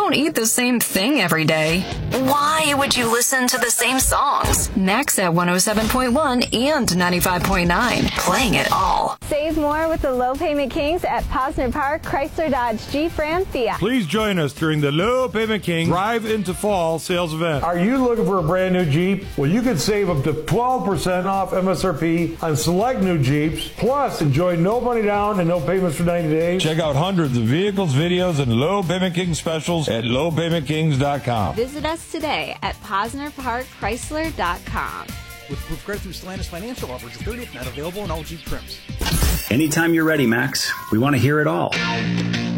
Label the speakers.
Speaker 1: don't eat the same thing every day. Why would you listen to the same songs? Max at 107.1 and 95.9, playing it all.
Speaker 2: Save more with the Low Payment Kings at Posner Park, Chrysler Dodge Jeep Ram Fiat.
Speaker 3: Please join us during the Low Payment Kings Drive into Fall sales event.
Speaker 4: Are you looking for a brand new Jeep? Well, you can save up to 12% off MSRP on select new Jeeps. Plus, enjoy no money down and no payments for 90 days.
Speaker 3: Check out hundreds of vehicles, videos, and Low Payment King specials at lowpaymentkings.com.
Speaker 2: Visit us today at PosnerParkChrysler.com.
Speaker 5: With proof credit through Stellantis Financial, offers 30th, not available in all Jeep trims.
Speaker 6: Anytime you're ready, Max. We want to hear it all.